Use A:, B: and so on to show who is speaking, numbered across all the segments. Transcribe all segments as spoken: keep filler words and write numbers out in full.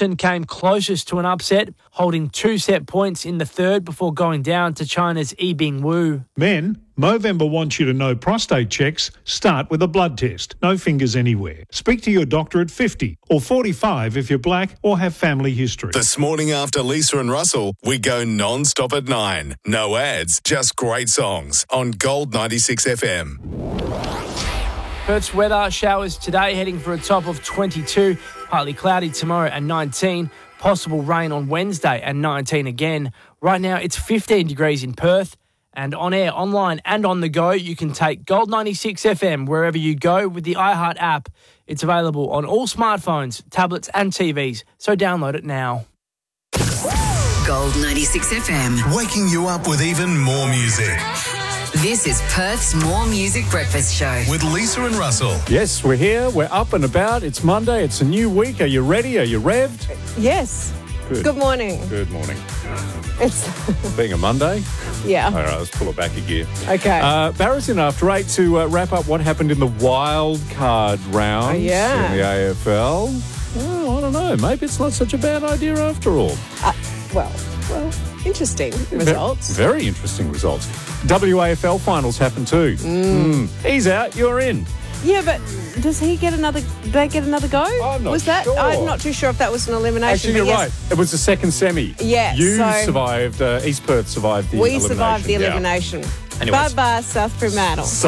A: Boston came closest to an upset, holding two set points in the third before going down to China's Yi Bingwu.
B: Men, Movember wants you to know prostate checks start with a blood test. No fingers anywhere. Speak to your doctor at fifty or forty-five if you're black or have family history.
C: This morning after Lisa and Russell, we go non-stop at nine. No ads, just great songs on Gold ninety-six F M.
A: Perth's weather, showers today heading for a top of twenty-two, partly cloudy tomorrow and nineteen, possible rain on Wednesday and nineteen again. Right now it's fifteen degrees in Perth, and on air, online and on the go, you can take Gold ninety-six F M wherever you go with the iHeart app. It's available on all smartphones, tablets and T Vs, so download it now.
D: Gold ninety-six F M.
C: Waking you up with even more music.
D: This is Perth's More Music Breakfast Show.
C: With Lisa and Russell.
E: Yes, we're here. We're up and about. It's Monday. It's a new week. Are you ready? Are you revved?
F: Yes.
E: Good.
F: Good morning.
E: Good morning.
F: It's
E: Being a Monday.
F: yeah.
E: All right, let's pull it back a gear.
F: Okay.
E: Uh, Barra's in after eight to uh, wrap up what happened in the wild card round
F: Oh, yeah.
E: in the A F L. Well, I don't know. Maybe it's not such a bad idea after all.
F: Uh, well, well, interesting results.
E: Ve- very interesting results. W A F L finals happened too. Mm. He's out. You're in.
F: Yeah, but does he get another? Did they get another go?
E: I'm not
F: was that?
E: sure.
F: I'm not too sure if that was an elimination.
E: Actually,
F: but
E: you're
F: yes,
E: right. It was the second semi.
F: Yeah,
E: You
F: so-
E: survived. Uh, East Perth survived the
F: We
E: elimination.
F: survived the
E: Yeah.
F: elimination.
E: Anyways.
F: Bye bye, South Fremantle.
E: So,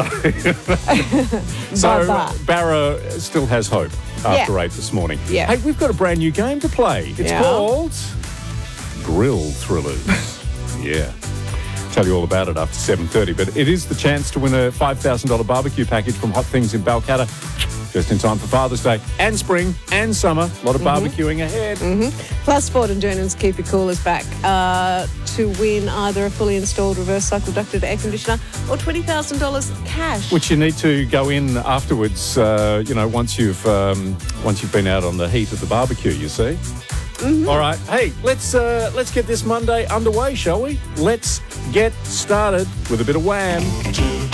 E: so
F: Bye-bye.
E: Barra still has hope after
F: Yeah.
E: eight this morning.
F: Yeah.
E: Hey, we've got a brand new game to play. It's
F: Yeah.
E: called Grill Thrillers. Yeah. Tell you all about it after seven thirty, but it is the chance to win a five thousand dollars barbecue package from Hot Things in Balcatta, just in time for Father's Day and spring and summer. A lot of barbecuing ahead.
F: Plus, Ford and Durnan's Keep Your Coolers back uh, to win either a fully installed reverse cycle ducted air conditioner or twenty thousand dollars cash.
E: Which you need to go in afterwards, uh, you know, once you've um, once you've been out on the heat of the barbecue, you see. Mm-hmm. All right. Hey, let's uh, let's get this Monday underway, shall we? Let's get started with a bit of Wham.